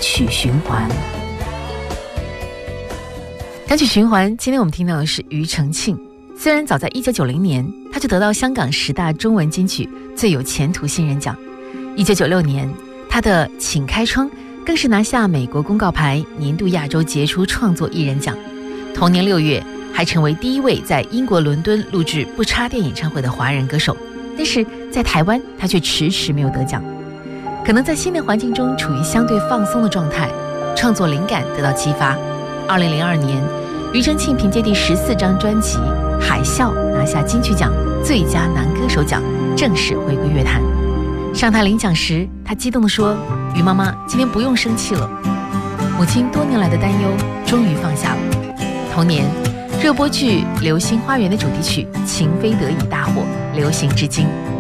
曲循环。单曲循环，今天我们听到的是庾澄庆。虽然早在1990年他就得到香港10大中文金曲最有前途新人奖，1996年他的《请开窗》更是拿下美国公告牌年度亚洲杰出创作艺人奖。同年6月还成为第一位在英国伦敦录制不插电演唱会的华人歌手，但是在台湾他却迟迟没有得奖。可能在新的环境中处于相对放松的状态，创作灵感得到激发。2002年庾澄庆凭借第14张专辑《海啸》拿下金曲奖最佳男歌手奖，正式回归乐坛。上台领奖时，他激动地说：“庾妈妈，今天不用生气了。”母亲多年来的担忧终于放下了。同年，热播剧《流星花园》的主题曲《情非得已》大火，流行至今。